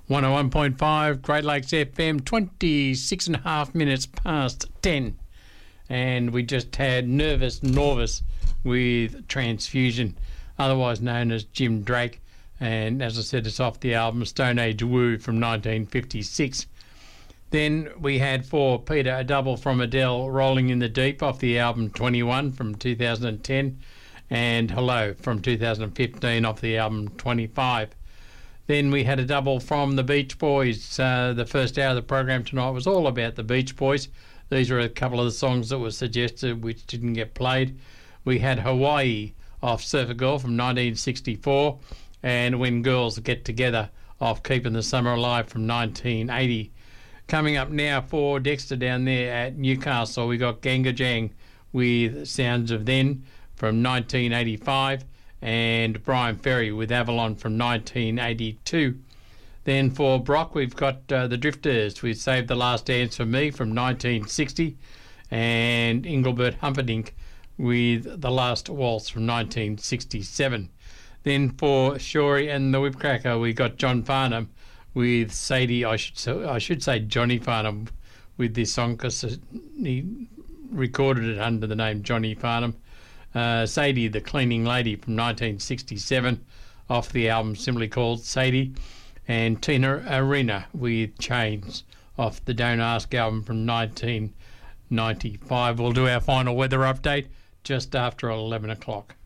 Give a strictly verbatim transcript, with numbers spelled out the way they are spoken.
one oh one point five, Great Lakes F M, twenty-six and a half minutes past ten. And we just had Nervous Norvis with Transfusion, otherwise known as Jim Drake. And as I said, it's off the album Stone Age Woo from nineteen fifty-six. Then we had for Peter a double from Adele, Rolling in the Deep, off the album twenty-one from two thousand ten. And Hello from two thousand fifteen, off the album twenty-five. Then we had a double from the Beach Boys. Uh, the first hour of the program tonight was all about the Beach Boys. These were a couple of the songs that were suggested which didn't get played. We had Hawaii off Surfer Girl from nineteen sixty-four, and When Girls Get Together off Keeping the Summer Alive from nineteen eighty. Coming up now for Dexter down there at Newcastle, we got Ganga Jang with Sounds of Then from nineteen eighty-five, and Brian Ferry with Avalon from nineteen eighty-two. Then for Brock, we've got uh, the Drifters with Save the Last Dance for Me from nineteen sixty, and Engelbert Humperdinck with The Last Waltz from nineteen sixty-seven. Then for Shorey and the Whipcracker, we got John Farnham with Sadie, I should say, I should say Johnny Farnham with this song because he recorded it under the name Johnny Farnham. Uh, Sadie the Cleaning Lady from nineteen sixty-seven, off the album simply called Sadie. And Tina Arena with Chains, off the Don't Ask album from nineteen ninety-five. We'll do our final weather update just after eleven o'clock.